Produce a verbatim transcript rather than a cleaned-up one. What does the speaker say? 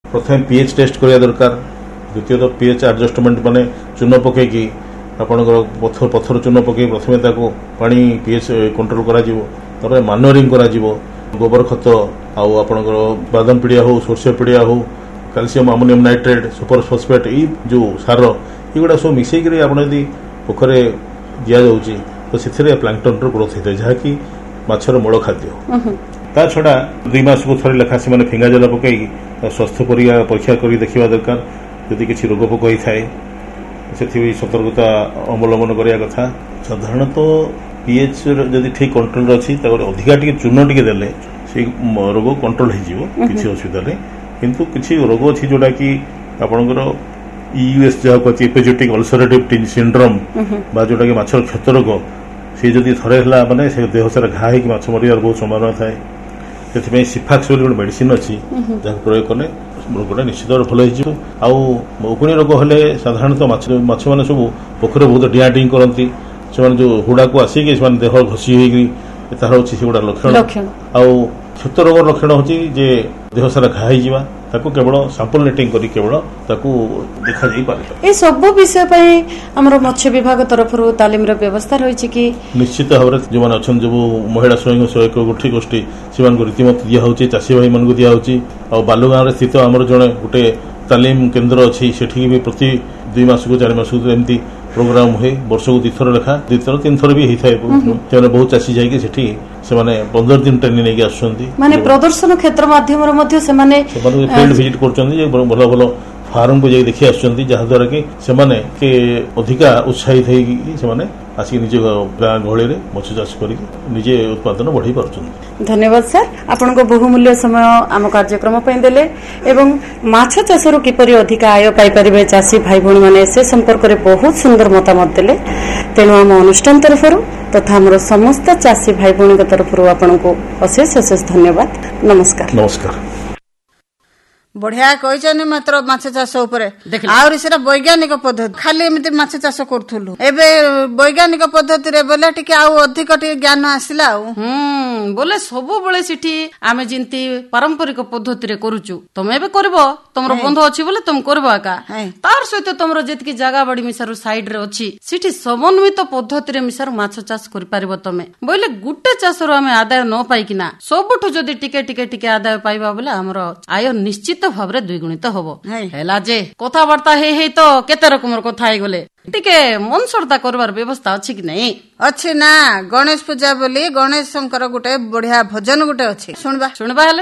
प्रथम pH test करिया दरकार द्वितीय तो पीएच एडजस्टमेंट माने चून पकेकी आपणकर पथर पथर चून पकई प्रथम ताको पानी पीएच कंट्रोल करा जिवो तापर मानुअरिंग करा जिवो गोबर खत आउ आपणकर बादाम पिडिया हो सोरसे पिडिया हो calcium ammonium nitrate super phosphate ई जो सार एगुड़ा सब मिसई करी आपण यदि पोखरे दिया जाउची तो सेथिरे प्लांक्टन रो ग्रोथ होता है जहाँकि माछर मूल खाद्य ता छड़ा दुई मास को थोड़े लेखा से फिंगा जल पकई स्वास्थ्य परीक्षा कर देखा दरकार यदि किसी रोग पोक होता है से सतर्कता अवलम्बन करने कथा साधारणतः पीएच जदि ठीक कंट्रोल अच्छी अधिका टी चून टी देले से रोग कंट्रोल हो किसी असुविधा नहीं किंतु किसी रोग अच्छी जोटा कि आपणकर ईयूएस जहाँ कहते एपिजेटिक अल्सरेटिव सिंड्रोम बा जोटा कि माछर क्षत रोग सी जदि थरे है माने से देह सारा घा हो माछ मर बहुत संभावना थाए से सिफाक्स गोटे मेडिसिन अच्छी जहाँ प्रयोग कले रोगटा निश्चित भाव भल हो उकुणी रोग हेले साधारणतः माछ मैंने सब पोखर बहुत डिया डिं करती से जो हुड़ा को आसिक देह घसी हो तार अच्छी से गोटा लक्षण आउ क्षत रोग लक्षण हूँ जे देह सारा घा हो केवल सैंपल नेटिंग करी केवल देखा जाई पारे। ए सब विषय पे हमर मत्स्य विभाग तरफ तालीम व्यवस्था रही कि निश्चित भाव में जो अच्छा जो महिला स्वयं सहायक गोष्ठी गोष्ठी से रीतिमत दिखाई चाषी भाई मान दिखाई बालुगाँव स्थित आमर जड़े गोटे तालीम केन्द्र अच्छी से भी प्रति दुई मास को चार मास को एमती प्रोग्राम हुए वर्ष को दुईथर लेखा दुईथर तीन थर भी होता है बहुत चाषी जाकि पंद्रह दिन ट्रेनिंग नहीं आसुँच माने प्रदर्शन क्षेत्र माध्यम फील्ड विजिट कर भल भल फार्म को देखी आसुँच जहाद्वारा कि सेमाने के अधिका उत्साहित होने आसिक निज गाँ गहली में मत्स्य चाष करजे उत्पादन बढ़ी पार्छ। धन्यवाद सर आपण बहुमूल्य समय आम कार्यक्रम देले एवं माछ चाष किपरि अधिक आय पाई चाषी भाई भौणी मैंने से संपर्क में बहुत सुंदर मतामत देले तेणु आम अनुष्ठान तरफ तथा आम समस्त चाषी भाई भौणी तरफ आपण को अशेष अशेष धन्यवाद। नमस्कार। नमस्कार। बढ़िया कहते मात्र माछ चाष आउरी वैज्ञानिक पद्धति खाली एमती माछ चाष करूँ एबे वैज्ञानिक पद्धति रे बोले टिके आउ अधिक टिके ज्ञान आसिला हम्म बोले सबु बेले सिटी आमे जिंती पारंपरिक पद्धति रे करूचु तमे एबे करबो तमरो बंध अछि बोले तुम करबो आका तार सहित तमरो जेतकी जागा बाड़ी मिसारु साइड रे अछि सिटी समन्वित पद्धति रे मिसारु माछ चाष करि पारिबो तमे बोले गुटे चाष रो आमे आदाय न पाइकिना सबठु जदी टिके टिके टिके आदाय पाइबा बोले हमरो आय निश्चित भाव रे द्विगुणित होबो हैला जे कथाबार्ता हे हे तो केते रकमर कथा हे गले टिके मन सरदा करबार व्यवस्था अछि कि नहीं अछि ना गणेश पूजा बोली गणेश शंकर गुटे बढ़िया भजन गुटे अछि सुनबा सुनबा